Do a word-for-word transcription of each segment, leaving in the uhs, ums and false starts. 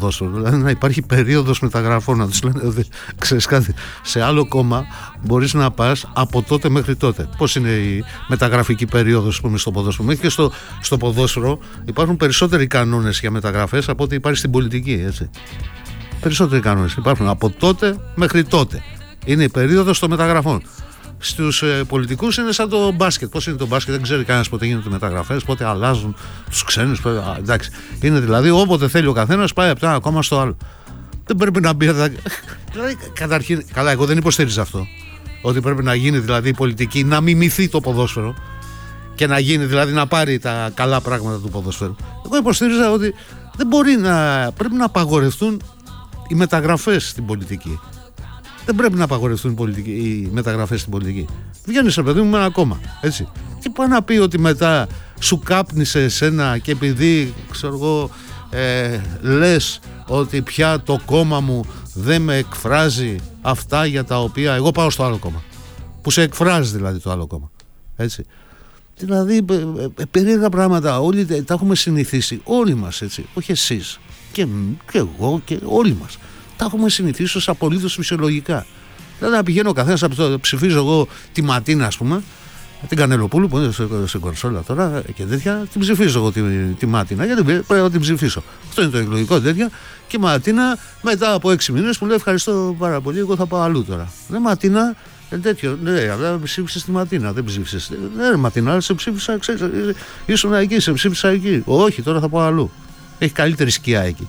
ποδόσφαιρο. Δηλαδή να υπάρχει περίοδος μεταγραφών. Να τους λένε ότι ξέρεις κάτι, σε άλλο κόμμα μπορείς να πας από τότε μέχρι τότε. Πώς είναι η μεταγραφική περίοδος, πούμε, στο ποδόσφαιρο? Μέχρι και στο, στο ποδόσφαιρο υπάρχουν περισσότεροι κανόνες για μεταγραφές από ό,τι υπάρχει στην πολιτική. Έτσι. Περισσότεροι κανόνες υπάρχουν από τότε μέχρι τότε. Είναι η περίοδος των μεταγραφών. Στους ε, πολιτικούς είναι σαν το μπάσκετ. Πώς είναι το μπάσκετ, δεν ξέρει κανένας πότε γίνονται μεταγραφές, πότε αλλάζουν τους ξένους. Πότε, α, εντάξει. Είναι δηλαδή όποτε θέλει ο καθένας πάει από το ένα κόμμα στο άλλο. Δεν πρέπει να μπει. Δηλαδή, καταρχήν, καλά, εγώ δεν υποστήριζα αυτό. Ότι πρέπει να γίνει δηλαδή η πολιτική να μιμηθεί το ποδόσφαιρο και να γίνει δηλαδή να πάρει τα καλά πράγματα του ποδόσφαιρου. Εγώ υποστήριζα ότι δεν μπορεί να. Πρέπει να απαγορευτούν οι μεταγραφές στην πολιτική. Δεν πρέπει να απαγορευτούν οι, πολιτικοί, οι μεταγραφές στην πολιτική. Βγαίνεις, ρε παιδί μου, με ένα κόμμα. Έτσι. Και πάει να πει ότι μετά σου κάπνισε εσένα και επειδή ξέρω εγώ, ε, λες ότι πια το κόμμα μου δεν με εκφράζει αυτά για τα οποία εγώ πάω στο άλλο κόμμα. Που σε εκφράζει δηλαδή το άλλο κόμμα. Έτσι. Δηλαδή ε, ε, περίεργα πράγματα. Όλοι τα έχουμε συνηθίσει. Όλοι μας, έτσι. Όχι εσείς. Και, και εγώ και όλοι μας. Τα έχουμε συνηθίσει ως απολύτως φυσιολογικά. Δηλαδή να πηγαίνω ο καθένας, ψηφίζω εγώ τη Ματίνα, ας πούμε, την Κανελοπούλου που είναι στην κονσόλα τώρα και τέτοια, την ψηφίζω εγώ τη, τη Ματίνα, γιατί πρέπει να την ψηφίσω. Αυτό είναι το εκλογικό τέτοια. Και Ματίνα μετά από έξι μήνες μου λέει ευχαριστώ πάρα πολύ, εγώ θα πάω αλλού τώρα. Ναι, Ματίνα, τέτοιο, ναι, αλλά ψήφισες τη Ματίνα, δεν ψήφισες. Ναι, Ματίνα, αλλά σε ψήφισα, ξέρεις, ήσουν εκεί, σε ψήφισα εκεί. Όχι, τώρα θα πάω αλλού. Έχει καλύτερη σκιά εκεί.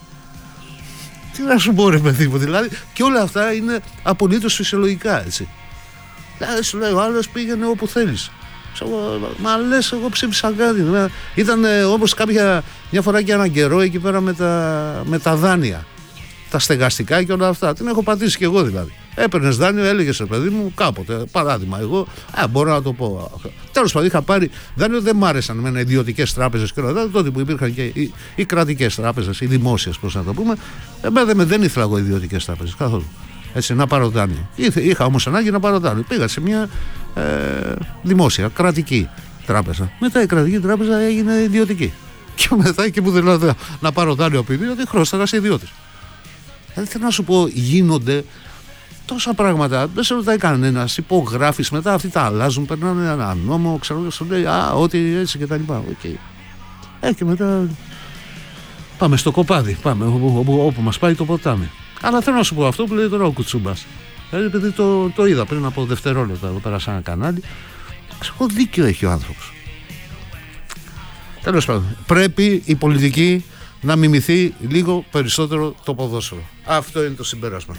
Τι να σου πω, ρε παιδί μου, δηλαδή, και όλα αυτά είναι απολύτως φυσιολογικά, έτσι. Δηλαδή, σου λέει ο άλλος πήγαινε όπου θέλεις. Μα λες, εγώ ψήφισα κάτι. Ήταν όπως κάποια μια φορά και έναν καιρό εκεί πέρα με τα, με τα δάνεια, τα στεγαστικά και όλα αυτά. Την έχω πατήσει κι εγώ δηλαδή. Έπαιρνες δάνειο, έλεγες, ρε παιδί μου, κάποτε. Παράδειγμα, εγώ, α, μπορώ να το πω. Τέλος πάντων, είχα πάρει δάνειο, δεν μ' άρεσαν με ιδιωτικές τράπεζες και όλα αυτά. Τότε που υπήρχαν και οι, οι κρατικές τράπεζες, οι δημόσιες, πώς να το πούμε. Εμένα δεν ήθελα εγώ ιδιωτικές τράπεζες καθόλου. Έτσι, να πάρω δάνειο. Είχα όμως ανάγκη να πάρω δάνειο. Πήγα σε μια ε, δημόσια, κρατική τράπεζα. Μετά η κρατική τράπεζα έγινε ιδιωτική. Και μετά εκεί που δεν ήθελα να πάρω δάνειο από ιδιώτη, χρώσταγα σε ιδιώτες. Δηλαδή θέλω να σου πω, γίνονται τόσα πράγματα. Δεν σε ρωτάει κανένας, υπογράφεις, μετά αυτοί τα αλλάζουν, περνάνε ένα νόμο, ξέρω, σου λέει α, ό,τι έτσι και τα λοιπά. Okay. Ε, και μετά πάμε στο κοπάδι, πάμε όπου, όπου, όπου μας πάει το ποτάμι. Αλλά θέλω να σου πω αυτό που λέει τώρα ο Κουτσούμπας. Δηλαδή, επειδή το, το είδα πριν από δευτερόλεπτα εδώ πέρα σε ένα κανάλι, ξέρω, δίκιο έχει ο άνθρωπος. Τέλος πάντων, πρέπει η πολιτική να μιμηθεί λίγο περισσότερο το ποδόσφαιρο. Αυτό είναι το συμπέρασμα.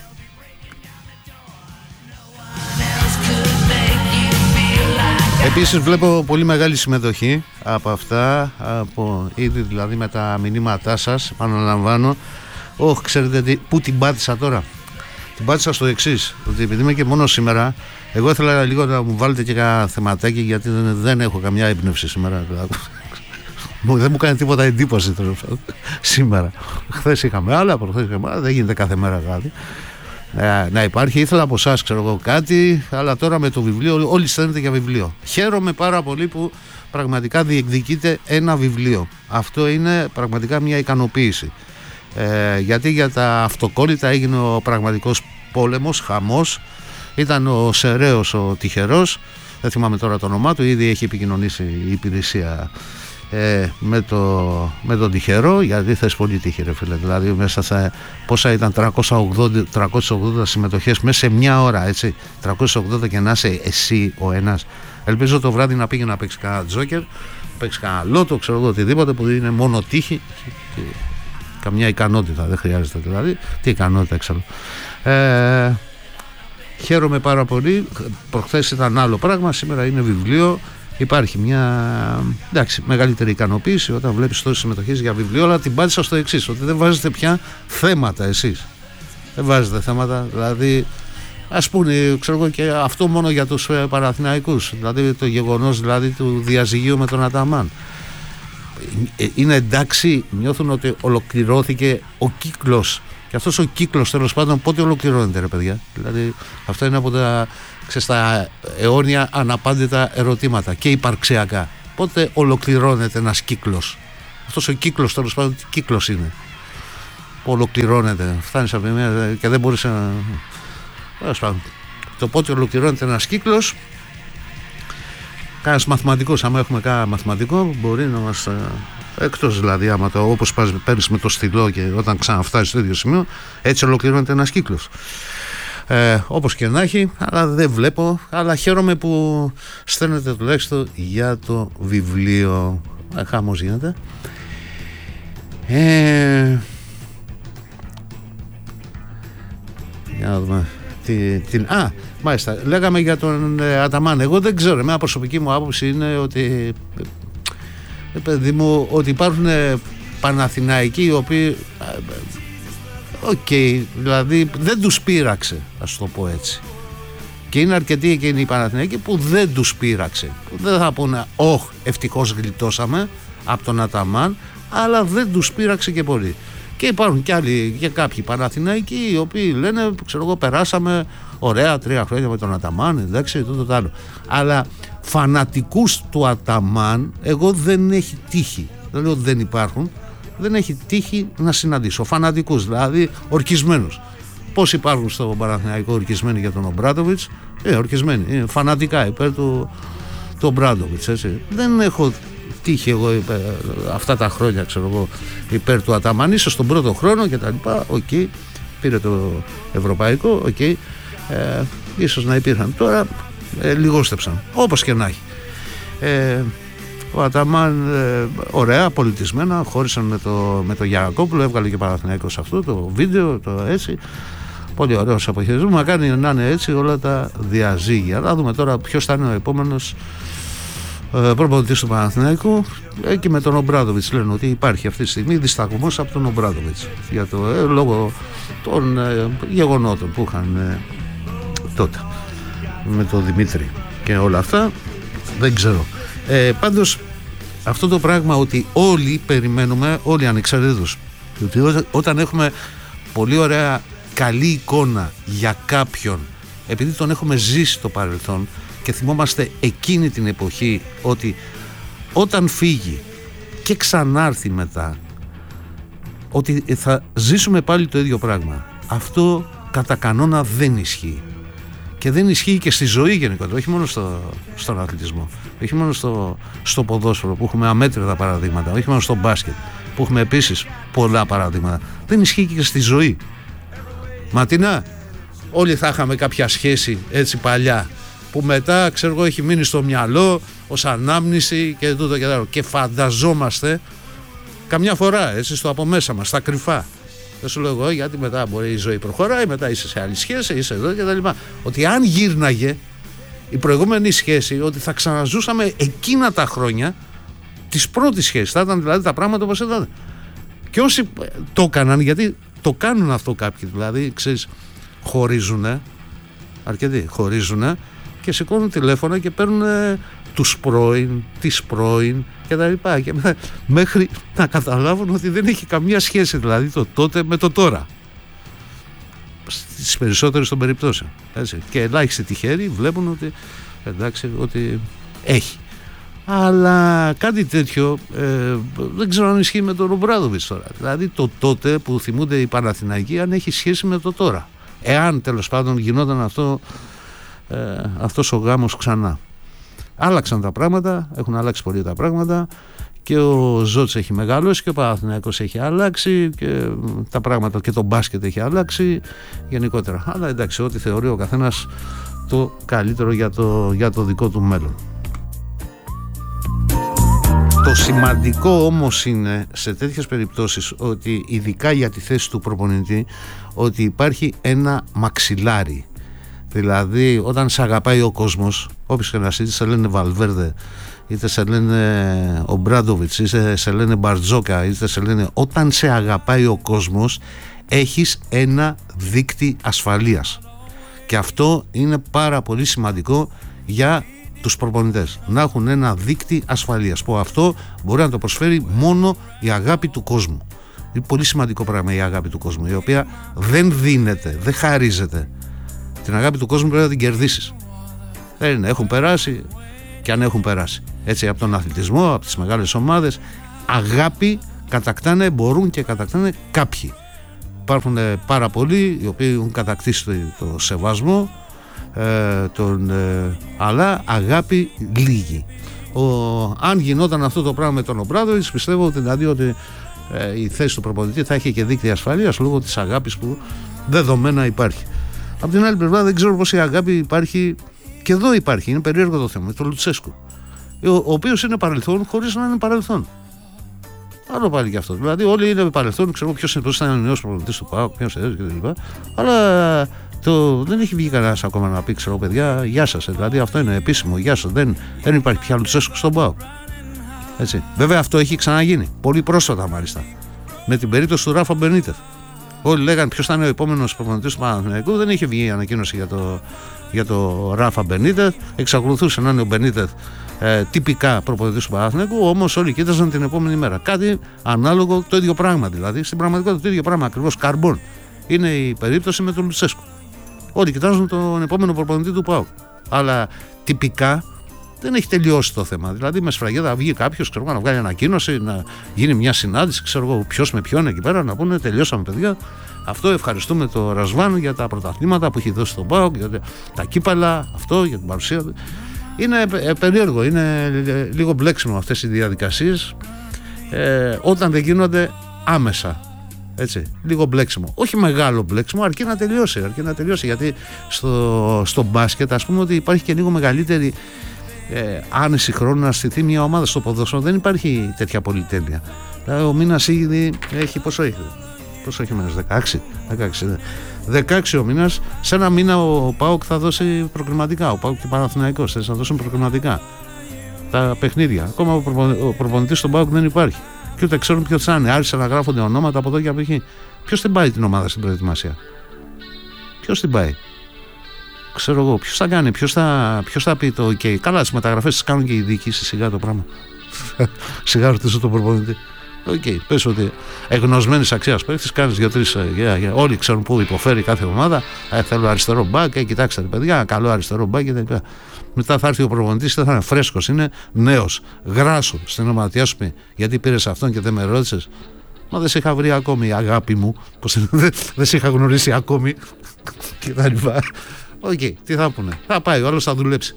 Επίσης βλέπω πολύ μεγάλη συμμετοχή από αυτά, από ήδη δηλαδή με τα μηνύματά σας, επαναλαμβάνω. Όχι, ξέρετε τι, πού την πάτησα τώρα? Την πάτησα στο εξής, ότι επειδή είμαι και μόνο σήμερα, εγώ ήθελα λίγο να μου βάλετε και ένα θεματάκι, γιατί δεν, δεν έχω καμιά έμπνευση σήμερα. Δεν μου κάνει τίποτα εντύπωση τώρα, σήμερα. Χθες είχαμε άλλα, προχθές είχαμε άλλα, δεν γίνεται κάθε μέρα κάτι ε, να υπάρχει. Ήθελα από εσάς, ξέρω εγώ, κάτι, αλλά τώρα με το βιβλίο, όλοι στέλνετε για βιβλίο. Χαίρομαι πάρα πολύ που πραγματικά διεκδικείτε ένα βιβλίο. Αυτό είναι πραγματικά μια ικανοποίηση. Ε, γιατί για τα αυτοκόλλητα έγινε ο πραγματικός πόλεμος, χαμός. Ήταν ο Σεραίος ο τυχερός, δεν θυμάμαι τώρα το όνομά του, ήδη έχει επικοινωνήσει η υπηρεσία ε, με, το, με τον τυχερό, γιατί θες πολύ τύχη, ρε φίλε. Δηλαδή μέσα στα πόσα ήταν, τριακόσιες ογδόντα συμμετοχές μέσα σε μια ώρα, έτσι, τριακόσιες ογδόντα, και να είσαι εσύ ο ένας. Ελπίζω το βράδυ να πήγε να παίξει κανένα τζόκερ, παίξει κανένα λότο, ξέρω εγώ, οτιδήποτε που είναι μόνο τύχη και καμιά ικανότητα, δεν χρειάζεται δηλαδή. Τι ικανότητα έξαλλο. Ε, χαίρομαι πάρα πολύ. Προχθές ήταν άλλο πράγμα, σήμερα είναι βιβλίο. Υπάρχει μια, εντάξει, μεγαλύτερη ικανοποίηση όταν βλέπεις τόσες συμμετοχές για βιβλίο, αλλά την πάτησα στο εξής, ότι δεν βάζετε πια θέματα εσείς. Δεν βάζετε θέματα, δηλαδή ας πούμε, ξέρω εγώ, και αυτό μόνο για τους Παναθηναϊκούς, δηλαδή το γεγονός δηλαδή του διαζυγίου με τον Αταμάν. Είναι εντάξει, νιώθουν ότι ολοκληρώθηκε ο κύκλος. Και αυτός ο κύκλος, τέλος πάντων, πότε ολοκληρώνεται, ρε παιδιά? Δηλαδή, αυτά είναι από τα, ξέρεις, τα αιώνια αναπάντητα ερωτήματα και υπαρξιακά. Πότε ολοκληρώνεται ένας κύκλος? Αυτός ο κύκλος, τέλος πάντων, τι κύκλος είναι? που ολοκληρώνεται. Φτάνει από μια και δεν μπορείς να. Το πότε ολοκληρώνεται ένας κύκλος. Κάνας μαθηματικός, άμα έχουμε κάνα μαθηματικό, μπορεί να μας. Εκτός δηλαδή, άμα το, όπως παίρνεις με το στυλό και όταν ξαναφτάσεις στο ίδιο σημείο, έτσι ολοκληρώνεται ένας κύκλος. Ε, όπως και να έχει, αλλά δεν βλέπω, αλλά χαίρομαι που στέλνετε τουλάχιστον για το βιβλίο. Ε, χαμός γίνεται. Ε, για να δούμε τι, τι, α, μάλιστα, λέγαμε για τον ε, Αταμάν. Εγώ δεν ξέρω, εμένα προσωπική μου άποψη είναι ότι ε, παιδί μου, ότι υπάρχουν ε, Παναθηναϊκοί οι οποίοι οκ, okay, δηλαδή δεν τους πείραξε, ας το πω έτσι, και είναι αρκετοί εκείνοι οι Παναθηναϊκοί που δεν τους πείραξε, που δεν θα πούνε όχ, ευτυχώς γλιτώσαμε από τον Αταμάν, αλλά δεν τους πείραξε και πολύ. Και υπάρχουν και άλλοι και κάποιοι Παναθηναϊκοί οι οποίοι λένε, ξέρω εγώ, περάσαμε ωραία τρία χρόνια με τον Αταμάν, εντάξει, τούτο το άλλο. Αλλά φανατικούς του Αταμάν εγώ δεν έχει τύχει, δεν λέω ότι δεν υπάρχουν, δεν έχει τύχει να συναντήσω φανατικούς, δηλαδή ορκισμένους. Πώς υπάρχουν στο Παναθηναϊκό ορκισμένοι για τον Ομπράντοβιτς? Ε, ορκισμένοι, ε, φανατικά υπέρ του, του Ομπράντοβιτς, έτσι. Δεν έχω τύχει εγώ υπέρ, αυτά τα χρόνια, ξέρω εγώ, υπέρ του Αταμάν. Ίσως τον πρώτο χρόνο και τα λοιπά, οκ, okay, πήρε το ευρωπαϊκό, οκ, okay, ε, ίσως να υπήρχαν. Τώρα ε, λιγόστεψαν, όπως και να έχει. Ε, ο Αταμάν, ε, ωραία, πολιτισμένα, χώρισαν με το, με το Γιαννακόπουλο, έβγαλε και Παναθηναϊκός αυτό το βίντεο, το έτσι. Πολύ ωραίος αποχαιρετισμός, μα κάνει να είναι έτσι όλα τα διαζύγια. Να δούμε τώρα ποιος θα είναι ο επόμενος ε, προπονητής του Παναθηναϊκού. Ε, και με τον Ομπράντοβιτς λένε ότι υπάρχει αυτή τη στιγμή δισταγμός από τον Ομπράντοβιτς για το, ε, λόγω των ε, γεγονότων που είχαν ε, τότε με τον Δημήτρη και όλα αυτά. Δεν ξέρω. Ε, πάντως αυτό το πράγμα ότι όλοι περιμένουμε, όλοι ανεξαρτήτως, ότι ό, όταν έχουμε πολύ ωραία καλή εικόνα για κάποιον, επειδή τον έχουμε ζήσει στο παρελθόν και θυμόμαστε εκείνη την εποχή, ότι όταν φύγει και ξανάρθει μετά, ότι θα ζήσουμε πάλι το ίδιο πράγμα. Αυτό κατά κανόνα δεν ισχύει. Και δεν ισχύει και στη ζωή γενικότερα, όχι μόνο στο, στον αθλητισμό, όχι μόνο στο, στο ποδόσφαιρο που έχουμε αμέτρητα παραδείγματα, όχι μόνο στο μπάσκετ που έχουμε επίσης πολλά παραδείγματα. Δεν ισχύει και στη ζωή. Μα τι να, όλοι θα είχαμε κάποια σχέση έτσι παλιά που μετά, ξέρω εγώ, έχει μείνει στο μυαλό ως ανάμνηση και τούτο και τούτο. Και φανταζόμαστε καμιά φορά έτσι στο από μέσα μας, στα κρυφά. Δεν σου λέω εγώ, γιατί μετά μπορεί η ζωή προχωράει, μετά είσαι σε άλλη σχέση, είσαι εδώ και τα λοιπά. Ότι αν γύρναγε η προηγούμενη σχέση, ότι θα ξαναζούσαμε εκείνα τα χρόνια της πρώτης σχέσης. Θα ήταν δηλαδή τα πράγματα όπως ήταν. Και όσοι το έκαναν, γιατί το κάνουν αυτό κάποιοι, δηλαδή, ξέρεις, χωρίζουνε, αρκετοί χωρίζουνε και σηκώνουν τηλέφωνα και παίρνουν τους πρώην, τις πρώην και τα λοιπά, και μέχρι να καταλάβουν ότι δεν έχει καμία σχέση δηλαδή το τότε με το τώρα, στις περισσότερες των περιπτώσεων, έτσι. Και ελάχιστοι τυχαίροι βλέπουν ότι εντάξει, ότι έχει. Αλλά κάτι τέτοιο ε, δεν ξέρω αν ισχύει με τον Ομπράντοβιτς τώρα. Δηλαδή το τότε που θυμούνται οι Παναθηναϊκοί, αν έχει σχέση με το τώρα, εάν τέλος πάντων γινόταν αυτό, ε, αυτός ο γάμος ξανά. Άλλαξαν τα πράγματα, έχουν αλλάξει πολύ τα πράγματα και ο Ζώτς έχει μεγαλώσει και ο Παναθηναϊκός έχει αλλάξει και τα πράγματα, και το μπάσκετ έχει αλλάξει γενικότερα. Αλλά εντάξει, ό,τι θεωρεί ο καθένας το καλύτερο για το, για το δικό του μέλλον. Το σημαντικό όμως είναι σε τέτοιες περιπτώσεις, ότι ειδικά για τη θέση του προπονητή, ότι υπάρχει ένα μαξιλάρι. Δηλαδή όταν σε αγαπάει ο κόσμος, όποιος και να είσαι, είτε σε λένε Βαλβέρδε, είτε σε λένε Ομπράντοβιτς, είτε σε λένε Μπαρτζόκα, είτε σε λένε, όταν σε αγαπάει ο κόσμος έχεις ένα δίκτυ ασφαλείας. Και αυτό είναι πάρα πολύ σημαντικό για τους προπονητές, να έχουν ένα δίκτυ ασφαλείας, που αυτό μπορεί να το προσφέρει μόνο η αγάπη του κόσμου. Είναι πολύ σημαντικό πράγμα η αγάπη του κόσμου, η οποία δεν δίνεται, δεν χαρίζεται. Την αγάπη του κόσμου πρέπει να την κερδίσεις. Δεν είναι, έχουν περάσει και αν έχουν περάσει. Έτσι, από τον αθλητισμό, από τις μεγάλες ομάδες, αγάπη κατακτάνε, μπορούν και κατακτάνε κάποιοι. υπάρχουν πάρα πολλοί οι οποίοι έχουν κατακτήσει το σεβασμό, ε, τον, ε, αλλά αγάπη λίγη. Ο, αν γινόταν αυτό το πράγμα με τον Ομπράδοβιτς, πιστεύω ότι, δηλαδή, ότι ε, η θέση του προπονητή θα έχει και δίκτυα ασφαλείας λόγω της αγάπης που δεδομένα υπάρχει. Από την άλλη πλευρά δεν ξέρω πως η αγάπη υπάρχει και εδώ υπάρχει, είναι περίεργο το θέμα με τον Λουτσέσκου, ο, ο οποίος είναι παρελθόν χωρίς να είναι παρελθόν. Άλλο πάλι και αυτό. Δηλαδή, όλοι είναι παρελθόν, ξέρω ποιος είναι, ποιος ήταν ο νέος προπονητής του ΠΑΟΚ, ποιος είναι κτλ. Αλλά το, δεν έχει βγει κανένας ακόμα να πει, ξέρω παιδιά, γεια σας. Δηλαδή, αυτό είναι επίσημο, γεια σας. Δεν, δεν υπάρχει πια Λουτσέσκου στον ΠΑΟΚ. Έτσι. Βέβαια, αυτό έχει ξαναγίνει. Πολύ πρόσφατα μάλιστα. Με την περίπτωση του Ράφα Μπενίτεθ. Όλοι λέγανε ποιος θα είναι ο επόμενος προπονητής του Παναθηναϊκού. Δεν είχε βγει η ανακοίνωση για το, για το Ράφα Μπενίτεθ. Εξακολουθούσε να είναι ο Μπενίτεθ ε, τυπικά προπονητής του Παναθηναϊκού. Όμως όλοι κοίταζαν την επόμενη μέρα. Κάτι ανάλογο, το ίδιο πράγμα δηλαδή. Στην πραγματικότητα το ίδιο πράγμα ακριβώς. Καρμπών. Είναι η περίπτωση με τον Λουτσέσκου. Όλοι κοιτάζουν τον επόμενο προπονητή του ΠΑΟΚ. Αλλά τυπικά δεν έχει τελειώσει το θέμα. Δηλαδή με σφραγίδα θα βγει κάποιος, ξέρω, να βγάλει ανακοίνωση, να γίνει μια συνάντηση, ξέρω εγώ ποιος με ποιον εκεί πέρα, να πούνε τελειώσαμε παιδιά. Αυτό ευχαριστούμε το Ρασβάν για τα πρωταθλήματα που έχει δώσει στον ΠΑΟΚ, για τα κύπαλα, αυτό για την παρουσία του. Είναι ε, περίεργο, είναι λίγο μπλέξιμο αυτές οι διαδικασίες ε, όταν δεν γίνονται άμεσα. Έτσι, λίγο μπλέξιμο. Όχι μεγάλο μπλέξιμο, αρκεί να τελειώσει. Αρκεί να τελειώσει γιατί στο, στο μπάσκετ, ας πούμε, ότι υπάρχει και λίγο μεγαλύτερη ε, άνεση χρόνου να στηθεί μια ομάδα. Στο ποδόσφαιρο δεν υπάρχει τέτοια πολυτέλεια. Δηλαδή, ο μήνας ήδη έχει πόσο έχει. Πόσο έχει μήνας, δεκαέξι. δεκαέξι, δεκαέξι ο μήνας. Σε ένα μήνα ο ΠΑΟΚ θα δώσει προκριματικά. Ο ΠΑΟΚ και ο Παναθηναϊκός θα δώσουν προκριματικά τα παιχνίδια. Ακόμα ο προπονητής στον ΠΑΟΚ δεν υπάρχει. Και ούτε ξέρουν ποιος θα είναι. Άρχισαν να γράφονται ονόματα από εδώ και από εκεί. Ποιος την πάει την ομάδα στην προετοιμασία? Ποιος την πάει? Ξέρω εγώ. Ποιος θα κάνει, ποιος θα, ποιος θα πει το OK. Καλά, τις μεταγραφές τις κάνουν και οι διοικήσεις, σιγά το πράγμα. Σιγά ρωτήσω τον προπονητή. Οκ, okay, πες ότι εγνωσμένης αξίας παίκτης, κάνεις δύο-τρεις. Yeah, yeah. Όλοι ξέρουν πού υποφέρει κάθε ομάδα. Ε, θέλω αριστερό μπακ, ε, κοιτάξτε παιδιά, καλό αριστερό μπακ κτλ. Μετά θα έρθει ο προπονητής, δεν θα είναι φρέσκος, είναι νέος. Γράσου στην οματιά σου πει, γιατί πήρες αυτόν και δεν με ρώτησες? Μα δεν σε είχα βρει ακόμη, αγάπη μου. Πώς είναι, δεν, δεν σε είχα γνωρίσει ακόμη. Κτλ. Οκ, okay, τι θα πούνε. Θα πάει, ο άλλος θα δουλέψει.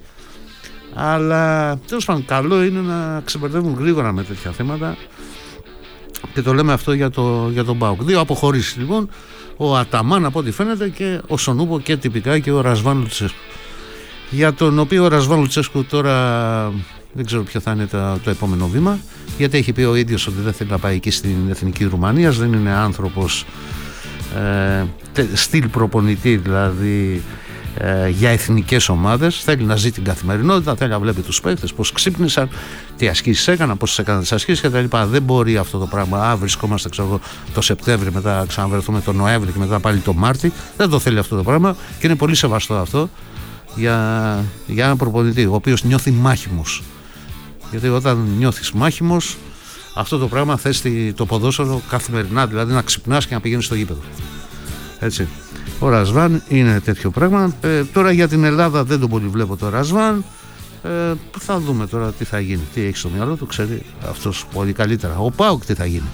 Αλλά τέλος πάντων, καλό είναι να ξεπερδεύουν γρήγορα με τέτοια θέματα. Και το λέμε αυτό για, το, για τον ΠΑΟΚ. Δύο αποχωρήσεις λοιπόν. Ο Αταμάν από ό,τι φαίνεται και ο Σονούπο και τυπικά και ο Ρασβάν Λουτσέσκου. Για τον οποίο ο Ρασβάν Λουτσέσκου τώρα δεν ξέρω ποιο θα είναι το, το επόμενο βήμα. Γιατί έχει πει ο ίδιος ότι δεν θέλει να πάει εκεί στην εθνική Ρουμανίας. Δεν είναι άνθρωπος ε, στυλ προπονητή δηλαδή. Ε, για εθνικές ομάδες. Θέλει να ζει την καθημερινότητα, θέλει να βλέπει τους παίκτες, πώς ξύπνησαν, τι ασκήσεις έκαναν, πώς έκαναν τις ασκήσεις κτλ. Δεν μπορεί αυτό το πράγμα. Α, βρισκόμαστε ξέρω, το Σεπτέμβρη, μετά ξαναβρεθούμε τον Νοέμβρη και μετά πάλι τον Μάρτι. Δεν το θέλει αυτό το πράγμα και είναι πολύ σεβαστό αυτό για, για έναν προπονητή ο οποίος νιώθει μάχημος. Γιατί όταν νιώθεις μάχημος, αυτό το πράγμα θες το ποδόσφαιρο καθημερινά, δηλαδή να ξυπνάς και να πηγαίνεις στο γήπεδο. Έτσι. Ο Ρασβάν είναι τέτοιο πράγμα. Ε, τώρα για την Ελλάδα δεν τον πολύ βλέπω το Ρασβάν. Ε, θα δούμε τώρα τι θα γίνει. Τι έχει στο μυαλό του, ξέρει αυτός πολύ καλύτερα. Ο ΠΑΟΚ τι θα γίνει.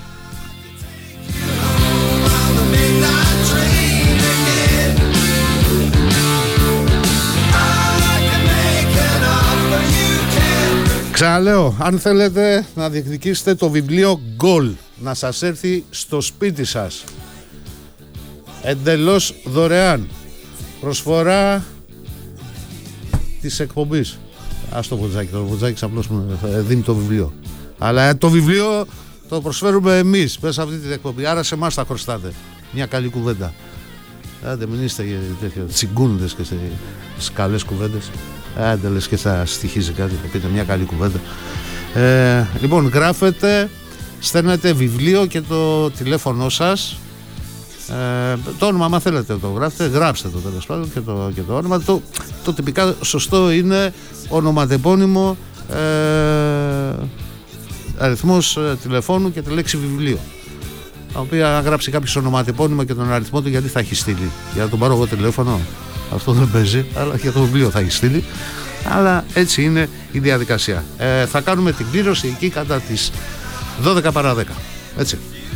Ξαναλέω, αν θέλετε να διεκδικήσετε το βιβλίο Goal, να σας έρθει στο σπίτι σας εντελώς δωρεάν, προσφορά της εκπομπής. Ας το Βοτζάκι, το Βοτζάκι απλώς δίνει το βιβλίο, αλλά το βιβλίο το προσφέρουμε εμείς μέσα αυτή την εκπομπή, άρα σε εμάς θα χρωστάτε μια καλή κουβέντα. Άντε μην είστε τέτοιο τσιγκούνιδες και στις καλές κουβέντες. Άντε λες και θα στοιχίζει κάτι, θα πείτε μια καλή κουβέντα. ε, Λοιπόν, γράφετε, στέλνετε βιβλίο και το τηλέφωνο σας. Ε, το όνομα, άμα θέλετε το γράφετε, γράψτε το τέλος πάντων και το, και το όνομα. Το, το τυπικά σωστό είναι ονοματεπώνυμο, ε, αριθμός ε, τηλεφώνου και τη λέξη βιβλίο. Τα οποία αν γράψει κάποιος ονοματεπώνυμο και τον αριθμό του, γιατί θα έχει στείλει? Για να τον πάρω εγώ τηλέφωνο? Αυτό δεν παίζει, αλλά για το βιβλίο θα έχει στείλει. Αλλά έτσι είναι η διαδικασία. Ε, θα κάνουμε την κλήρωση εκεί κατά τις δώδεκα παρά δέκα. Έτσι.